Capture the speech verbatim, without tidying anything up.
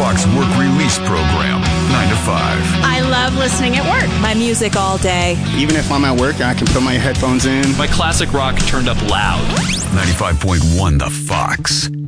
Fox Work Release Program, nine to five. I love listening at work. My music all day. Even if I'm at work, I can put my headphones in. My classic rock turned up loud. ninety-five point one The Fox.